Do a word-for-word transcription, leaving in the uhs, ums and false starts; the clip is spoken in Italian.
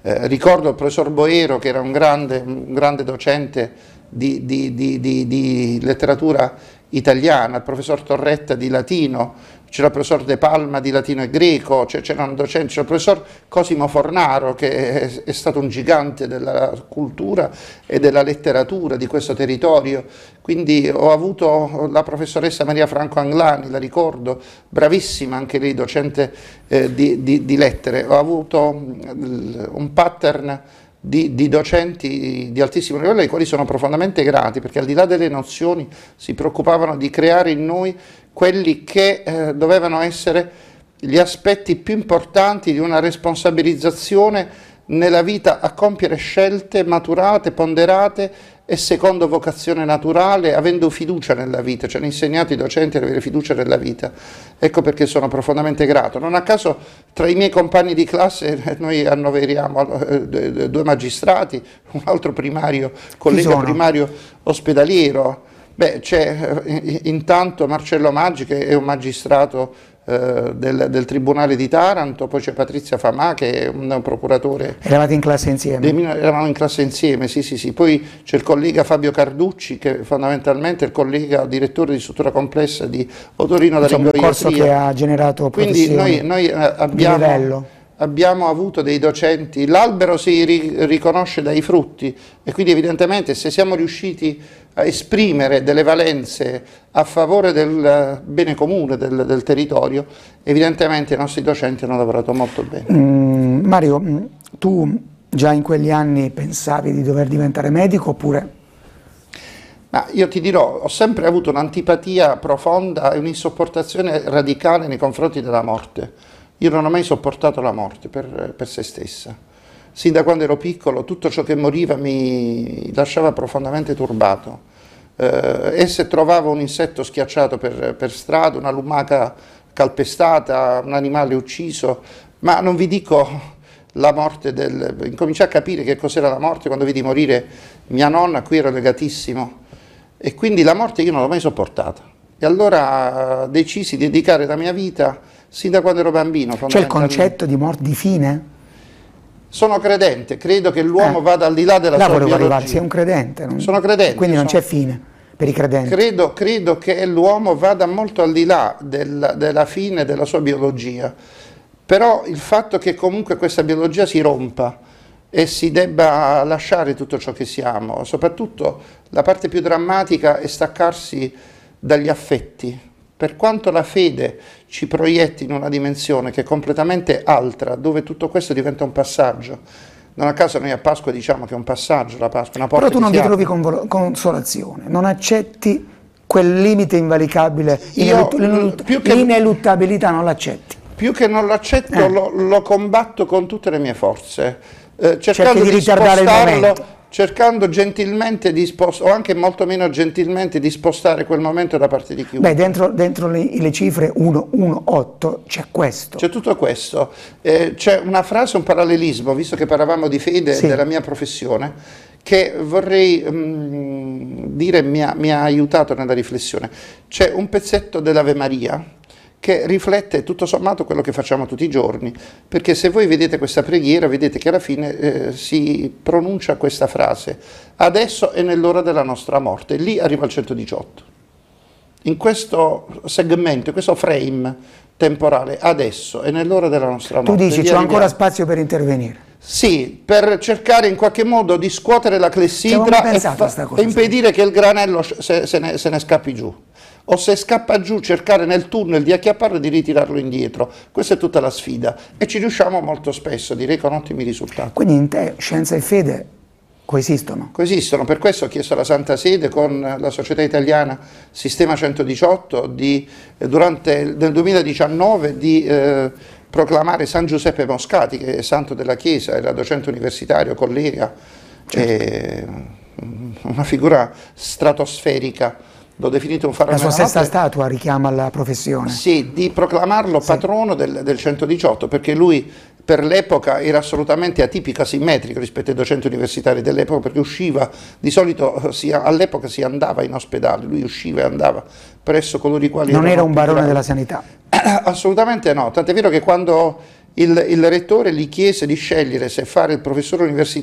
Eh, ricordo il professor Boero, che era un grande, un grande docente di, di, di, di, di letteratura italiana, il professor Torretta di latino, c'era il professor De Palma di latino e greco, c'erano docenti, c'era il professor Cosimo Fornaro, che è, è stato un gigante della cultura e della letteratura di questo territorio. Quindi ho avuto la professoressa Maria Franco Anglani, la ricordo, bravissima anche lei, docente eh, di, di, di lettere. Ho avuto un pattern Di, di docenti di altissimo livello, ai quali sono profondamente grati, perché al di là delle nozioni si preoccupavano di creare in noi quelli che eh, dovevano essere gli aspetti più importanti di una responsabilizzazione nella vita, a compiere scelte maturate, ponderate e secondo vocazione naturale, avendo fiducia nella vita. Ci hanno insegnato i docenti ad avere fiducia nella vita. Ecco perché sono profondamente grato. Non a caso tra i miei compagni di classe noi annoveriamo eh, due magistrati, un altro primario, collega primario ospedaliero. Beh, c'è eh, intanto Marcello Maggi, che è un magistrato eh, del, del Tribunale di Taranto, poi c'è Patrizia Famà, che è un, un procuratore. Eravate in classe insieme? Eravamo in classe insieme, sì, sì, sì. Poi c'è il collega Fabio Carducci, che fondamentalmente è il collega direttore di struttura complessa di Otorino da Insomma, un corso che ha generato Quindi noi, noi abbiamo, di livello. abbiamo avuto dei docenti, l'albero si ri, riconosce dai frutti, e quindi evidentemente se siamo riusciti a esprimere delle valenze a favore del bene comune del, del territorio, evidentemente i nostri docenti hanno lavorato molto bene. Mm, Mario, tu già in quegli anni pensavi di dover diventare medico oppure? Ma io ti dirò, ho sempre avuto un'antipatia profonda e un'insopportazione radicale nei confronti della morte. Io non ho mai sopportato la morte per, per se stessa. Sin da quando ero piccolo tutto ciò che moriva mi lasciava profondamente turbato. Eh, e se trovavo un insetto schiacciato per, per strada, una lumaca calpestata, un animale ucciso, ma non vi dico la morte del... Incominciai a capire che cos'era la morte quando vidi morire mia nonna, a cui ero legatissimo, e quindi la morte io non l'ho mai sopportata. E allora decisi di dedicare la mia vita, sin da quando ero bambino. C'è il concetto di morte, di fine? Sono credente, credo che l'uomo eh. vada al di là della là sua biologia. Arrivare, sei un credente. Non... Sono credente. Quindi non sono... c'è fine per i credenti. Credo, credo che l'uomo vada molto al di là del, della fine della sua biologia, però il fatto che comunque questa biologia si rompa e si debba lasciare tutto ciò che siamo, soprattutto la parte più drammatica è staccarsi dagli affetti. Per quanto la fede ci proietti in una dimensione che è completamente altra, dove tutto questo diventa un passaggio. Non a caso noi a Pasqua diciamo che è un passaggio, la Pasqua, una porta. Però tu non ti apre. trovi consolazione, non accetti quel limite invalicabile, l'ineluttabilità non l'accetti. Più che non l'accetto, eh. lo, lo combatto con tutte le mie forze, eh, cercando di, di ritardare il momento. Cercando gentilmente di spostare, o anche molto meno gentilmente, di spostare quel momento da parte di chiunque. Beh, dentro, dentro le, le cifre uno, uno, otto c'è questo. C'è tutto questo. Eh, c'è una frase, un parallelismo, visto che parlavamo di fede sì. della mia professione, che vorrei um, dire mi ha, mi ha aiutato nella riflessione. C'è un pezzetto dell'Ave Maria che riflette tutto sommato quello che facciamo tutti i giorni, perché se voi vedete questa preghiera vedete che alla fine eh, si pronuncia questa frase: adesso è nell'ora della nostra morte, e lì arriva il centodiciotto. In questo segmento, in questo frame temporale, adesso è nell'ora della nostra morte. Tu dici c'è ancora spazio per intervenire? Sì, per cercare in qualche modo di scuotere la clessidra e, e impedire che il granello se, se, ne, se ne scappi giù. O se scappa giù, cercare nel tunnel di acchiapparlo e di ritirarlo indietro. Questa è tutta la sfida e ci riusciamo molto spesso, direi con ottimi risultati. Quindi in te scienza e fede coesistono? Coesistono, per questo ho chiesto alla Santa Sede con la Società Italiana Sistema centodiciotto di, eh, durante nel duemiladiciannove di eh, proclamare San Giuseppe Moscati, che è santo della Chiesa, era docente universitario, collega, certo. è una figura stratosferica. L'ho definito un faro La sua nella stessa notte. statua richiama la professione. Sì, di proclamarlo sì. patrono del, del centodiciotto, perché lui per l'epoca era assolutamente atipico, asimmetrico rispetto ai docenti universitari dell'epoca, perché usciva, di solito all'epoca si andava in ospedale, lui usciva e andava presso coloro i quali... Non era un barone della sanità? Assolutamente no, tant'è vero che quando il, il rettore gli chiese di scegliere se fare il professore universitario